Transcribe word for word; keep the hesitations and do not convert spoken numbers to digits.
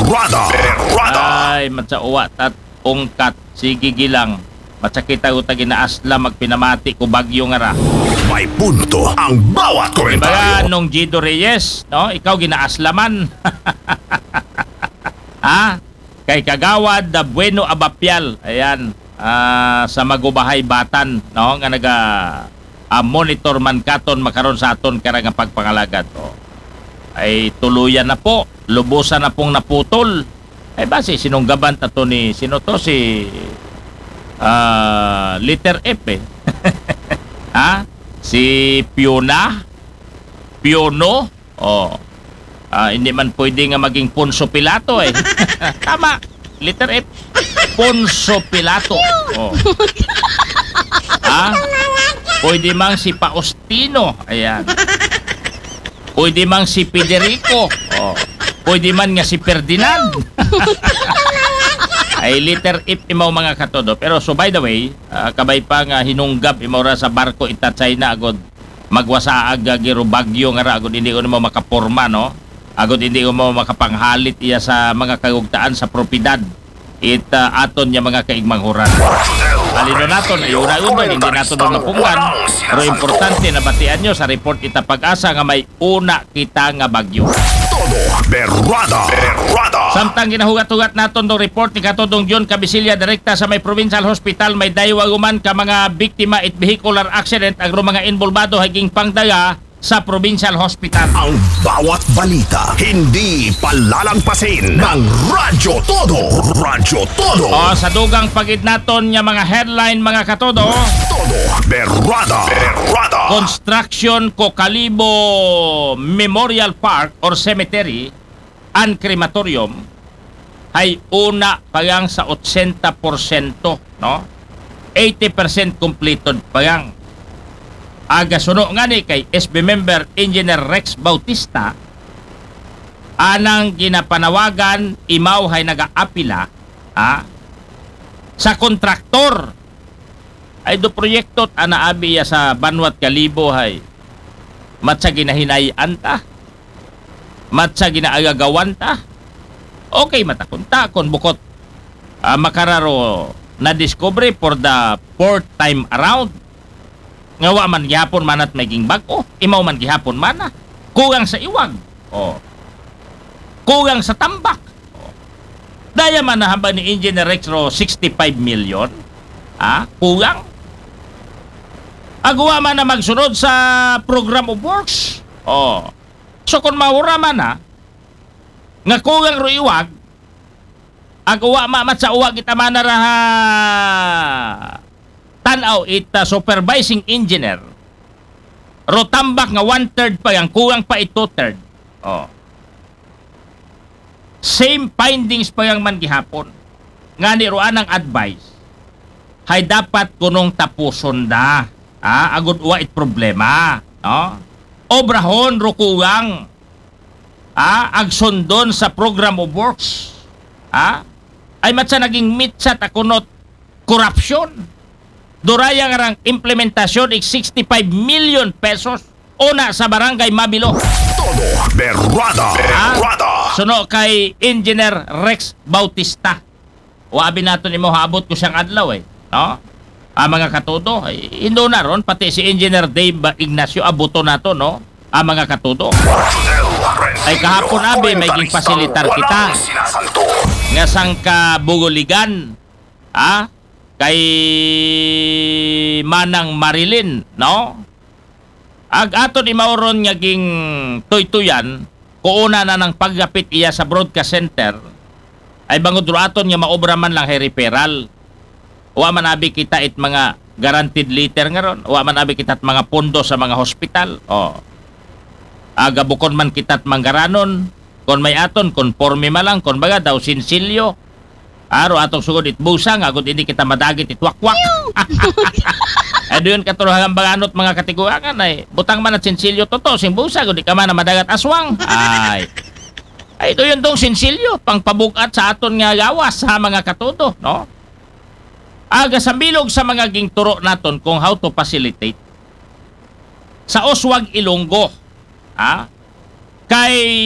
Berrada. Berrada. Ay, matsauwa tat ungkat. Sige gilang. Matsakita ko tagi na asla magpinamati ko bagyo nga ra. May punto ang bawat Ibaga komentaryo. nung Gido Reyes, no? Ikaw ginaaslaman. Ha? Kay Kagawad da Bueno Abapial. Ayan. ah, sa Magubahay Batan, no? Nga naga ah, monitor man katon makaron sa aton kara nga pagpangalagad. Oh. Ay tuluyan na po. Lubusan na pong naputol. Ay base sinunggaban tato ni sino to si ah, letter F eh. Ha? Si Piona? Piono? Oh. Ah, hindi man pwede nga maging Ponso Pilato eh. Tama. Letter F. Ponso Pilato. Oh. Ha? Pwede mang si Faustino. Ayan. Pwede mang si Federico. Oh. Pwede man nga si Ferdinand. Ay liter F imaw mga katodo. Pero so by the way, uh, kabay pa nga hinunggab imaw ra sa barko ita China agod magwasaag giro bagyo nga ra agod hindi ko mo makaporma no. Agod hindi ko mo makapanghalit iya sa mga kagugtaan sa propiedad. It uh, aton niya mga kaigmanghuran. Halino naton ay una-una hindi naton mapunggan. Pero importante na batian nyo sa report kita Pag-asa nga may una kita nga bagyo. Todo Berrada. Berrada. Samtang ginahugat-hugat naton do report ni Katodong John Cabisilya direkta sa may provincial hospital may daywaguman ka mga biktima it vehicular accident agro mga involvado haging pangdaga sa provincial hospital. Ang bawat balita hindi palalampasin ng Radyo Todo. Radyo Todo. O sa dugang pagid naton nga mga headline mga Katodo. Todo Berrada. Berrada. Construction Cocalibo Memorial Park or Cemetery and Crematorium ay una pagang sa eighty percent, no? eighty percent completed pagang. Aga suno nga ni kay S B member Engineer Rex Bautista anang ginapanawagan imaw hay naga-apila ha, sa kontraktor ay do proyekto anaabi ya sa Banwat Kalibo hay matsa ginahinayan ta matsa ginaagagawan ta okay matakunta kon bukot uh, makararo na discovery for the fourth time around nga wa man gihapon manat maging bag-o imaw man gihapon mana kugang sa iwag oh kugang sa tambak oh. Daya man nahaba ni Engineer Rex ro sixty-five million ah kugang agawa man na magsunod sa program of works oh so kung maura man na nga kugang ro iwag agawa ma mat sa uwag kita man na raha tanaw ita supervising engineer rotambak nga one-third pa yang kulang pa ito third oh. Same findings pa yang man gihapon nga ni roan ang advice hay dapat kunong tapuson da ah, agud uwa it problema no? Obrahon ro kulang ah, agsundon sa program of works ah, ay matsa naging mitsat akunot corruption Duraya nga rang implementasyon ik sixty-five million pesos una sa barangay Mabilo. Todo Berrada. Berrada. Suno kay Engineer Rex Bautista. Wabi nato nimo habot ko siyang adlaw eh, no? Ang mga katudo, ay indo na ron pati si Engineer Dave Ignacio abuto nato no. Ang mga katudo. Ay kahapon abi may ging pasilitar kita. Nga sangka Bugoligan. Ah? Kay Manang Marilyn, no? Ag aton imauron nga ging tuytuyan, kuuna na ng paggapit iya sa broadcast center, ay bangod aton nga maobra man lang hay referral. Wa man abi kita it mga guaranteed letter nga ron, wa man abi kita at mga pondo sa mga hospital. Oh. Aga bukon man kita at manggaranon, kon may aton, konforme malang, kon baga daw sinsilyo. Aro atong sugod itbusang agud hindi kita madagit itwakwak. Adun katuluhang banganot mga katiguangan ay butang man at sinsilyo toto sing busa gud di ka man madagat aswang. Ay. Ay ito yun tong sinsilyo pangpabugat sa aton nga gawas sa mga katudo, no? Aga sa bilog sa mga gingturo naton kung how to facilitate sa Oswag Ilonggo. Ha? Kay